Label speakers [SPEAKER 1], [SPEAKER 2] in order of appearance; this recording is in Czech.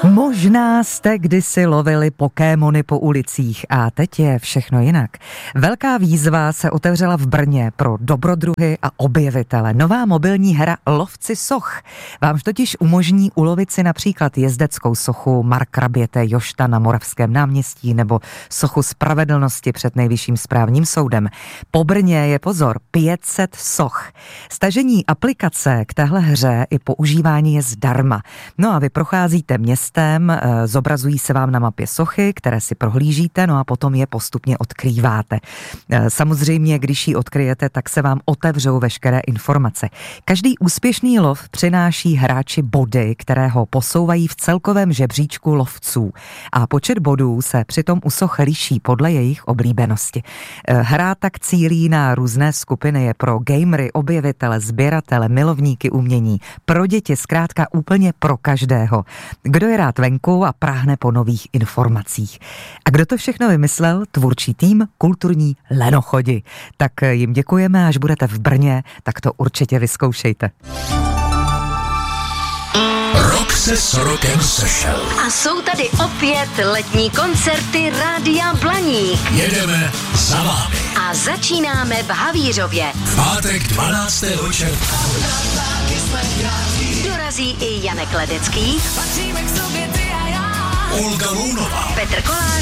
[SPEAKER 1] Možná jste kdysi lovili Pokémony po ulicích a teď je všechno jinak. Velká výzva se otevřela v Brně pro dobrodruhy a objevitele. Nová mobilní hra Lovci soch vám totiž umožní ulovit si například jezdeckou sochu Markraběte Jošta na Moravském náměstí nebo sochu Spravedlnosti před Nejvyšším správním soudem. Po Brně je pozor 500 soch. Stažení aplikace k téhle hře i používání je zdarma. No a vy procházíte městem, zobrazují se vám na mapě sochy, které si prohlížíte, no a potom je postupně odkrýváte. Samozřejmě, když ji odkryjete, tak se vám otevřou veškeré informace. Každý úspěšný lov přináší hráči body, které ho posouvají v celkovém žebříčku lovců. A počet bodů se přitom u soch liší podle jejich oblíbenosti. Hra tak cílí na různé skupiny, je pro gamery, objevitele, sběratele, milovníky umění, pro děti, zkrátka úplně pro každého. Kdo je rád venku a práhne po nových informacích. A kdo to všechno vymyslel? Tvůrčí tým Kulturní lenochodi. Tak jim děkujeme, až budete v Brně, tak to určitě vyzkoušejte.
[SPEAKER 2] Rok se s rokem sešel.
[SPEAKER 3] A jsou tady opět letní koncerty Rádia Blaník.
[SPEAKER 2] Jedeme za vámi.
[SPEAKER 3] A začínáme v Havířově.
[SPEAKER 2] V pátek 12. června.
[SPEAKER 3] Dorazí i Janek Ledecký,
[SPEAKER 2] Olga Lounová,
[SPEAKER 3] Petr Kolář